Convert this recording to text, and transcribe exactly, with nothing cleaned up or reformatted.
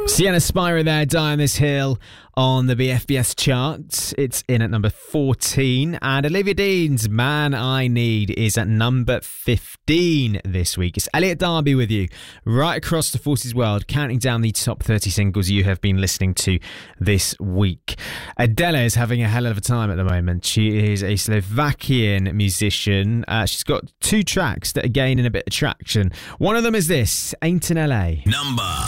Sienna Spyro there, Die on This Hill on the B F B S charts. It's in at number fourteen. And Olivia Dean's Man I Need is at number fifteen this week. It's Elliot Darby with you right across the forties world, counting down the top thirty singles you have been listening to this week. Adele is having a hell of a time at the moment. She is a Slovakian musician. Uh, she's got two tracks that are gaining a bit of traction. One of them is this, Ain't in L A. Number